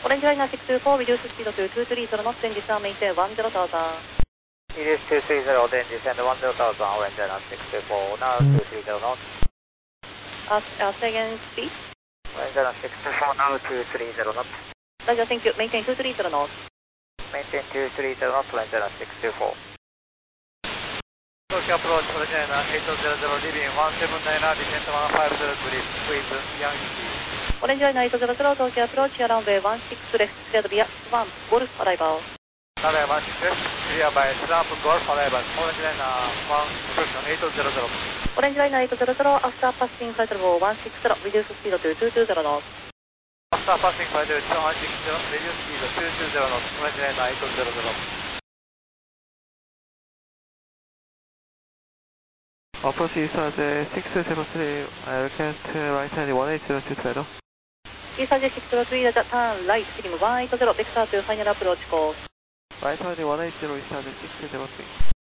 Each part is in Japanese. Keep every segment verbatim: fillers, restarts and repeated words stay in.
オレンジライナーシックスツーフォー、reduce speed to two three zero knots, and disarm maintain one zero thousand. Reduce two three zero, then descend one zero thousand, orange liner six two four, now two three zero knots. Uh, uh, say again, speed. Orange liner six two four, now two three zero knots. Roger, thank you. Maintain two three zero knots. Maintain two three zero knots, orange liner six two four. Tokyo approach, orange liner eight zero zero, leaving one seven nine, descent one five zero, please, with Yankee. オレンジライナーエイトゼロゼロ、東京アプローチ、アランウェイワンシックスレフト、クリアドビア、ワン、ゴルフ、アライバー。 アライバーシックス、クリアバイ、スランプ、ゴルフ、アライバー、オレンジライナーワン、ポジションエイトゼロゼロ。 オレンジライナーエイトゼロゼロ、アフターパッシングフライトルボーワンシックスゼロ、リデューススピードとツーツーゼロの。 アフターパッシングフライトルボーワンシックスゼロ、リデューススピードツーツーゼロの、オレンジライナーエイトゼロゼロ。 Approach east as six zero three, uh, request right hand one eight zero two zero. イーサージェシックスゼロスリー、ターン、ライト、スリムワンエイトゼロ、ベクターというファイナルアプローチコース。 Right hand one eight zero, east as six zero three.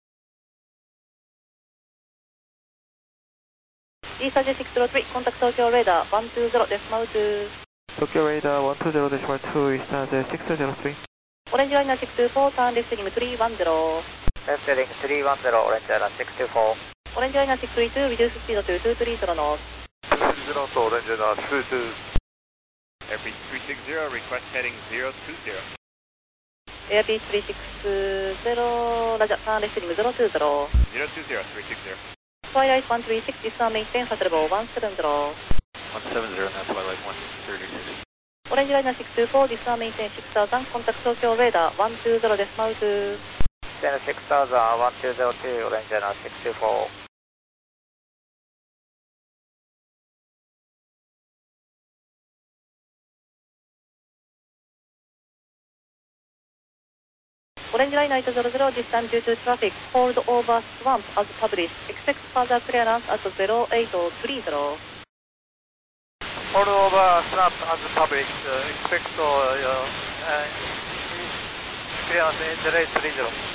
イーサージェシックスゼロスリー、コンタクト東京レーダーワンツーゼロ、デスマウト。 Tokyo radar one two zero decimal two, east as six zero three. オレンジライナーシックスツーフォー、ターンレフトリングスリーワンゼロ。 Left heading three one zero, orange liner six two four. オレンジライナーシックススリーツー、リデューススピードとツースリーゼロの。 ツースリーゼロとオレンジライナーツーツー。 Air Peace three six zero, request heading zero two zero. エアピースリーシックスゼロ、ラジャー、ターンレフトリングゼロツーゼロ。 zero two zero, three six zero. トワイライトワンスリーシックス、ディスアーメイテン、ファトルボーワンセブンゼロ。 one seven zero, now Twilight one thirty six. オレンジライナーシックスツーフォー、ディスアーメイテンシックスターザン、コンタクト東京レーダーワンツーゼロ、デスマウト。 Descend six thousand, one two zero two, orange liner six two four. オレンジライナーエイトゼロゼロ、this time due to traffic, hold over swamp as published, expect further clearance at zero eight three zero. Hold over slump as published, expect uh, uh, clearance in zero eight three zero.